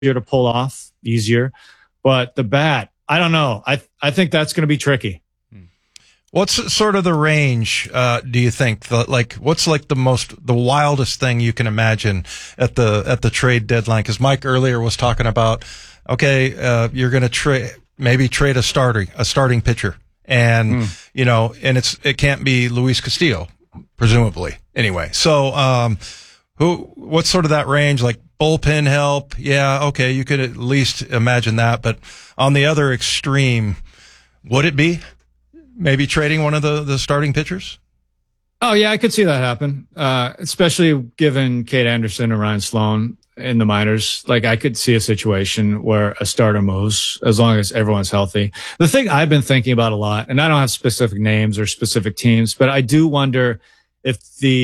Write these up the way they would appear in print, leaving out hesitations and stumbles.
to pull off, easier. But the bat, I don't know. I think that's going to be tricky. What's sort of the range, do you think? What's like the wildest thing you can imagine at the trade deadline? Because Mike earlier was talking about, okay, you're going to trade a starting pitcher. And, and it can't be Luis Castillo, presumably. Anyway, so, what's sort of that range? Like bullpen help? Yeah, okay, you could at least imagine that. But on the other extreme, would it be maybe trading one of the starting pitchers? Oh, yeah, I could see that happen, especially given Kate Anderson and Ryan Sloan in the minors. Like, I could see a situation where a starter moves as long as everyone's healthy. The thing I've been thinking about a lot, and I don't have specific names or specific teams, but I do wonder if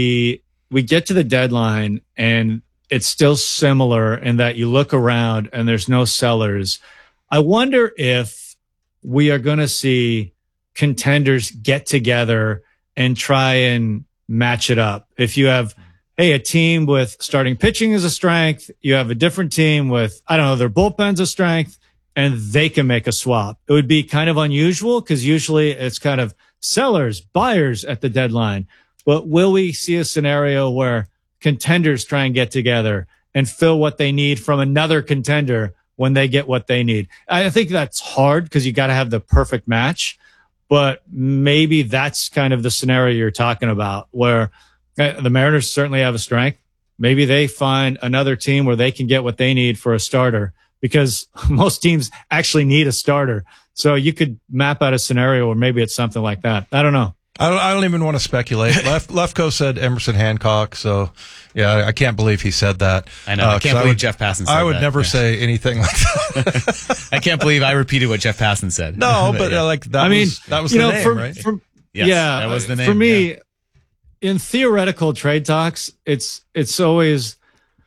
we get to the deadline and it's still similar in that you look around and there's no sellers. I wonder if we are going to see contenders get together and try and match it up. If you have, a team with starting pitching as a strength, you have a different team with, their bullpen's a strength, and they can make a swap. It would be kind of unusual because usually it's kind of sellers, buyers at the deadline. But will we see a scenario where contenders try and get together and fill what they need from another contender when they get what they need? I think that's hard because you got to have the perfect match. But maybe that's kind of the scenario you're talking about, where the Mariners certainly have a strength. Maybe they find another team where they can get what they need for a starter, because most teams actually need a starter. So you could map out a scenario where maybe it's something like that. I don't know. I don't even want to speculate. Lefko said Emerson Hancock, so yeah, I can't believe he said that. I know. I can't believe Jeff Passan said that. I would never say anything like that. I can't believe I repeated what Jeff Passan said. No, but that was the name, right? Yes, yeah, that was the name. For me, in theoretical trade talks, it's always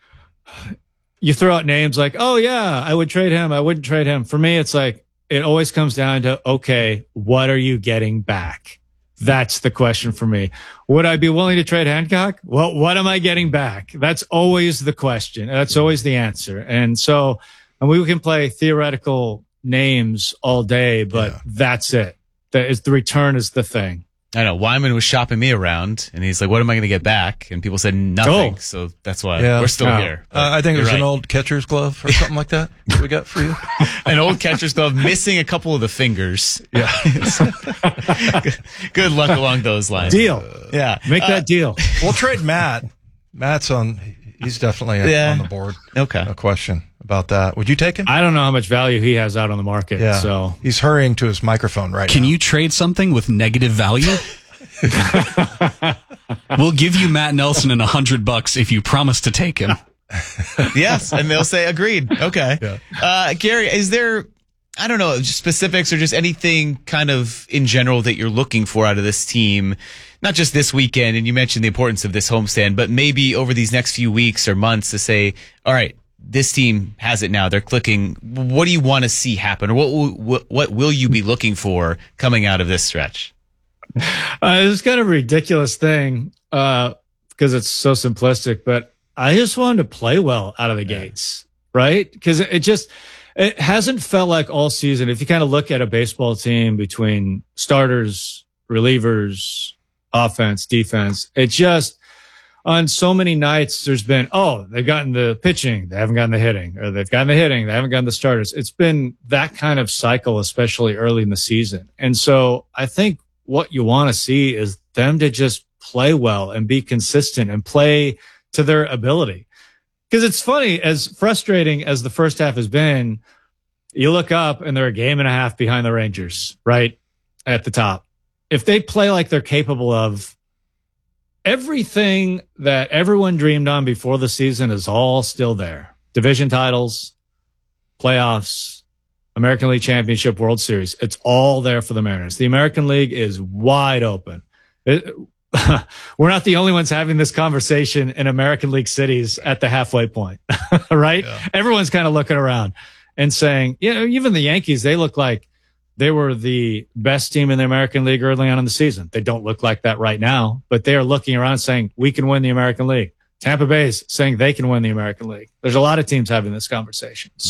you throw out names like, oh yeah, I would trade him, I wouldn't trade him. For me, it's like it always comes down to, okay, what are you getting back? That's the question for me. Would I be willing to trade Hancock? Well, what am I getting back? That's always the question. That's always the answer. And so, we can play theoretical names all day, but that's it. The return is the thing. I know. Wyman was shopping me around, and he's like, what am I going to get back? And people said nothing. So that's why we're still here. I think it was an old catcher's glove or something like that we got for you. An old catcher's glove missing a couple of the fingers. Yeah. Good luck along those lines. Deal. Yeah. Make that deal. We'll trade Matt. Matt's he's definitely on the board. Okay. No question about that. Would you take him? I don't know how much value he has out on the market. Yeah. So he's hurrying to his microphone right now. Can you trade something with negative value? We'll give you Matt Nelson and $100 if you promise to take him. Yes, and they'll say agreed. Okay. Yeah. Gary, is there, I don't know, just specifics or just anything kind of in general that you're looking for out of this team? Not just this weekend, and you mentioned the importance of this homestand, but maybe over these next few weeks or months to say, all right, this team has it now. They're clicking. What do you want to see happen? Or what will you be looking for coming out of this stretch? It's kind of a ridiculous thing because it's so simplistic, but I just wanted to play well out of the gates, right? Because it hasn't felt like all season. If you kind of look at a baseball team between starters, relievers, offense, defense, it just, on so many nights, there's been, they've gotten the pitching, they haven't gotten the hitting, or they've gotten the hitting, they haven't gotten the starters. It's been that kind of cycle, especially early in the season. And so I think what you want to see is them to just play well and be consistent and play to their ability. Because it's funny, as frustrating as the first half has been, you look up and they're a game and a half behind the Rangers, right at the top. If they play like they're capable of, everything that everyone dreamed on before the season is all still there. Division titles, playoffs, American League Championship, World Series. It's all there for the Mariners. The American League is wide open. We're not the only ones having this conversation in American League cities at the halfway point, right? Yeah. Everyone's kind of looking around and saying, even the Yankees, they look like they were the best team in the American League early on in the season. They don't look like that right now, but they are looking around saying, we can win the American League. Tampa Bay's saying they can win the American League. There's a lot of teams having this conversation.